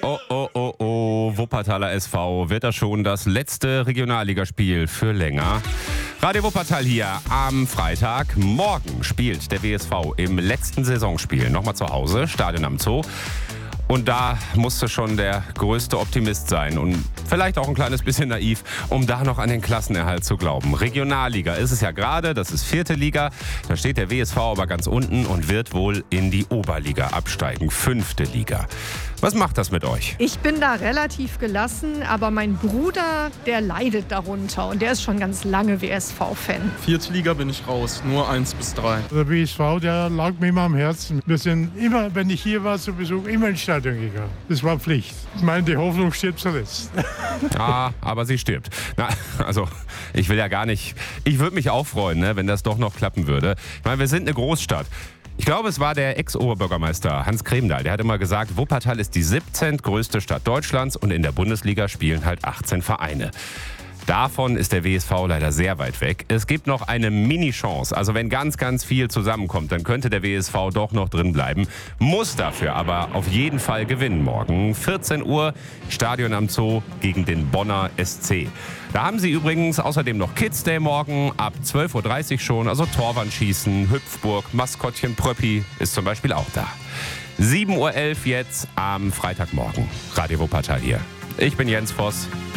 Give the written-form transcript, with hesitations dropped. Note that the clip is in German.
Oh, oh, oh, oh, Wuppertaler SV. Wird das schon das letzte Regionalligaspiel für länger? Radio Wuppertal hier am Freitag. Morgen spielt der WSV im letzten Saisonspiel nochmal zu Hause, Stadion am Zoo. Und da musste schon der größte Optimist sein und vielleicht auch ein kleines bisschen naiv, um da noch an den Klassenerhalt zu glauben. Regionalliga ist es ja gerade, das ist 4. Liga. Da steht der WSV aber ganz unten und wird wohl in die Oberliga absteigen, 5. Liga. Was macht das mit euch? Ich bin da relativ gelassen, aber mein Bruder, der leidet darunter und der ist schon ganz lange WSV-Fan. 4. Liga bin ich raus, nur 1 bis 3. Der WSV, der lag mir immer am Herzen. Wir sind immer, wenn ich hier war zu Besuch, immer ins Stadion gegangen. Das war Pflicht. Ich meine, die Hoffnung stirbt zuletzt. Ah, aber sie stirbt. Na, also, ich will ja gar nicht. Ich würde mich auch freuen, ne, wenn das doch noch klappen würde. Ich meine, wir sind eine Großstadt. Ich glaube, es war der Ex-Oberbürgermeister Hans Kremdahl. Der hat immer gesagt, Wuppertal ist die 17. größte Stadt Deutschlands und in der Bundesliga spielen halt 18 Vereine. Davon ist der WSV leider sehr weit weg. Es gibt noch eine Mini-Chance. Also wenn ganz, ganz viel zusammenkommt, dann könnte der WSV doch noch drin bleiben. Muss dafür aber auf jeden Fall gewinnen morgen. 14 Uhr, Stadion am Zoo gegen den Bonner SC. Da haben sie übrigens außerdem noch Kids Day morgen, ab 12.30 Uhr schon. Also Torwandschießen, Hüpfburg, Maskottchen Pröppi ist zum Beispiel auch da. 7.11 Uhr jetzt am Freitagmorgen. Radio Wuppertal hier. Ich bin Jens Voss.